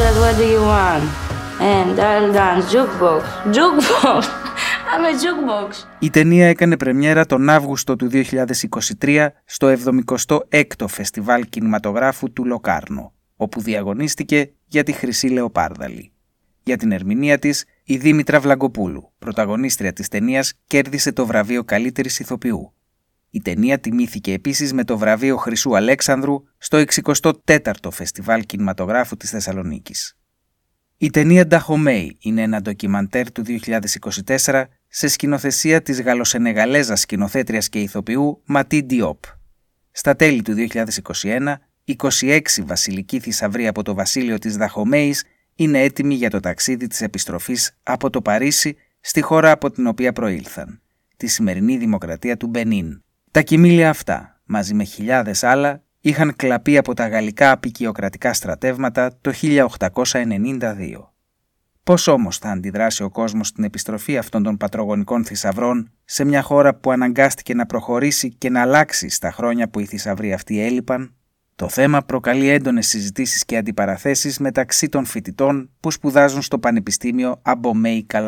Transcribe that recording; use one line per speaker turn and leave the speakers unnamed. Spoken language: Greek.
said, what do you want? And I'll dance jukebox. Jukebox! I'm a jukebox.
Η ταινία έκανε πρεμιέρα τον Αύγουστο του 2023 στο 76ο Φεστιβάλ Κινηματογράφου του Λοκάρνο, όπου διαγωνίστηκε για τη Χρυσή Λεοπάρδαλη. Για την ερμηνεία της, η Δήμητρα Βλαγκοπούλου, πρωταγωνίστρια της ταινίας, κέρδισε το βραβείο καλύτερης ηθοποιού. Η ταινία τιμήθηκε επίσης με το βραβείο Χρυσού Αλέξανδρου στο 64ο Φεστιβάλ Κινηματογράφου της Θεσσαλονίκης. Η ταινία Νταχομέι είναι ένα ντοκιμαντέρ του 2024 σε σκηνοθεσία της γαλλοσενεγαλέζας σκηνοθέτριας και ηθοποιού Ματί Ντιόπ. Στα τέλη του 2021, 26 βασιλικοί θησαυροί από το βασίλειο της Δαχομέης είναι έτοιμοι για το ταξίδι της επιστροφής από το Παρίσι στη χώρα από την οποία προήλθαν, τη σημερινή δημοκρατία του Μπενίν. Τα κοιμήλια αυτά, μαζί με χιλιάδες άλλα, είχαν κλαπεί από τα γαλλικά αποικιοκρατικά στρατεύματα το 1892. Πώς όμως θα αντιδράσει ο κόσμος στην επιστροφή αυτών των πατρογονικών θησαυρών σε μια χώρα που αναγκάστηκε να προχωρήσει και να αλλάξει στα χρόνια που οι θησαυροί αυτοί έλειπαν? Το θέμα προκαλεί έντονες συζητήσεις και αντιπαραθέσεις μεταξύ των φοιτητών που σπουδάζουν στο Πανεπιστήμιο Αμπομέι Καλαμάτα.